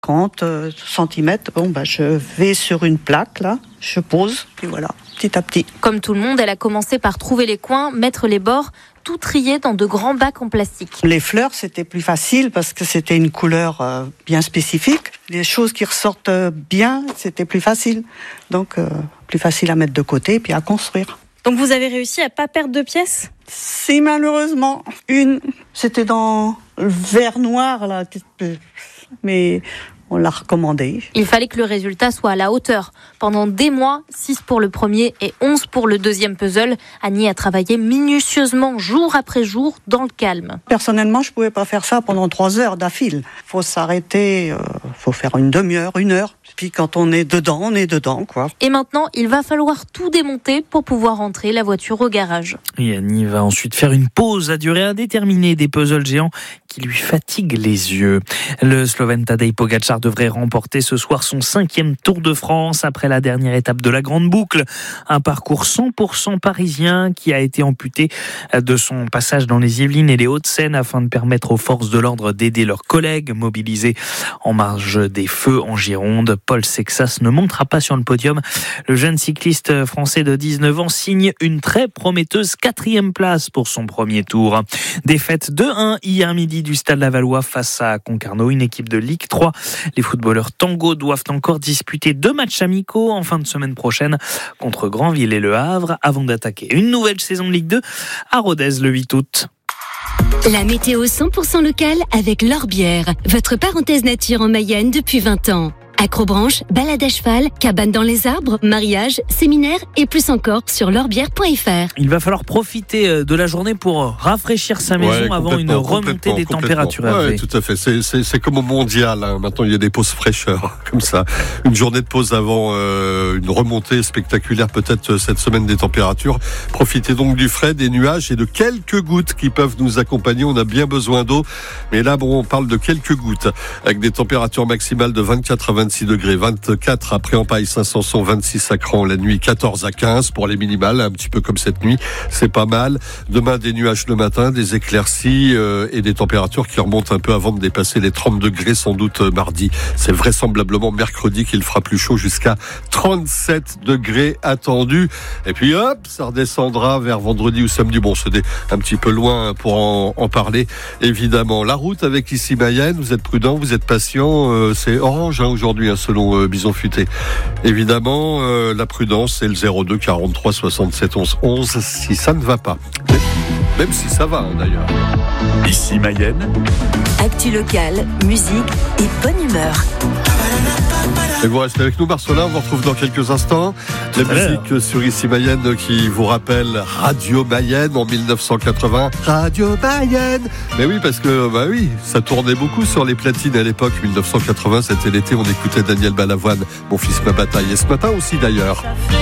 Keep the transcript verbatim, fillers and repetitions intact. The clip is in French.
cinquante centimètres, bon, bah, je vais sur une plaque, là, je pose, puis voilà, petit à petit. Comme tout le monde, elle a commencé par trouver les coins, mettre les bords, tout trié dans de grands bacs en plastique. Les fleurs, c'était plus facile parce que c'était une couleur euh, bien spécifique. Les choses qui ressortent bien, c'était plus facile. Donc, euh, plus facile à mettre de côté puis à construire. Donc vous avez réussi à pas perdre de pièces ? Si, malheureusement. Une, c'était dans le vert noir, là, mais on l'a recommandé. Il fallait que le résultat soit à la hauteur. Pendant des mois, six pour le premier et onze pour le deuxième puzzle, Annie a travaillé minutieusement, jour après jour, dans le calme. Personnellement, je ne pouvais pas faire ça pendant trois heures d'affile. Il faut s'arrêter, il euh, faut faire une demi-heure, une heure. Puis quand on est dedans, on est dedans, quoi. Et maintenant, il va falloir tout démonter pour pouvoir rentrer la voiture au garage. Et Annie va ensuite faire une pause à durée indéterminée des puzzles géants qui lui fatiguent les yeux. Le Slovène Tadej Pogačar devrait remporter ce soir son cinquième Tour de France après la dernière étape de la Grande Boucle. Un parcours cent pour cent parisien qui a été amputé de son passage dans les Yvelines et les Hauts-de-Seine afin de permettre aux forces de l'ordre d'aider leurs collègues mobilisés en marge des feux en Gironde. Paul Sexas ne montera pas sur le podium. Le jeune cycliste français de dix-neuf ans signe une très prometteuse quatrième place pour son premier tour. Défaite deux un hier midi du Stade Lavallois face à Concarneau, une équipe de Ligue trois. Les footballeurs Tango doivent encore disputer deux matchs amicaux en fin de semaine prochaine contre Granville et Le Havre avant d'attaquer une nouvelle saison de Ligue deux à Rodez le huit août. La météo cent pour cent locale avec L'Orbière, votre parenthèse nature en Mayenne depuis vingt ans. Acrobranche, balade à cheval, cabane dans les arbres, mariage, séminaire et plus encore sur l'orbière point f r. Il va falloir profiter de la journée pour rafraîchir sa maison ouais, avant une remontée des températures. Oui, tout à fait. C'est, c'est, c'est comme au mondial. Hein. Maintenant, il y a des pauses fraîcheurs comme ça. Une journée de pause avant euh, une remontée spectaculaire peut-être cette semaine des températures. Profitez donc du frais, des nuages et de quelques gouttes qui peuvent nous accompagner. On a bien besoin d'eau. Mais là, bon, on parle de quelques gouttes avec des températures maximales de vingt-quatre à vingt-six degrés, vingt-quatre à Préampaille, Saint-Sanson, vingt-six à Cran la nuit, quatorze à quinze pour les minimales, un petit peu comme cette nuit, c'est pas mal. Demain, des nuages le matin, des éclaircies euh, et des températures qui remontent un peu avant de dépasser les trente degrés sans doute mardi. C'est vraisemblablement mercredi qu'il fera plus chaud jusqu'à trente-sept degrés attendus. Et puis hop, ça redescendra vers vendredi ou samedi. Bon, c'est des, un petit peu loin pour en, en parler, évidemment. La route avec ici Mayenne, vous êtes prudent, vous êtes patient, euh, c'est orange hein, aujourd'hui. Selon euh, Bison Futé. Évidemment, euh, la prudence, c'est le zéro deux quarante-trois soixante-sept onze onze si ça ne va pas. Même si ça va, hein, d'ailleurs. Ici Mayenne. Actu locale, musique et bonne humeur. Et vous restez avec nous, Marcelin, on vous retrouve dans quelques instants. La musique sur Ici Mayenne qui vous rappelle Radio Mayenne en mille neuf cent quatre-vingts. Radio Mayenne. Mais oui, parce que bah oui, ça tournait beaucoup sur les platines à l'époque. mille neuf cent quatre-vingts, c'était l'été, on écoutait Daniel Balavoine, Mon fils ma bataille. Et ce matin aussi d'ailleurs.